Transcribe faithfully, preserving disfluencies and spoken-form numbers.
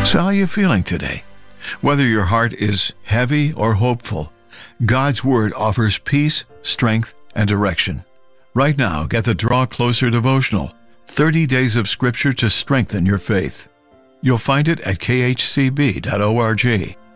So how are you feeling today? Whether your heart is heavy or hopeful, God's Word offers peace, strength, and direction. Right now, get the Draw Closer devotional, thirty days of Scripture to strengthen your faith. You'll find it at k h c b dot org.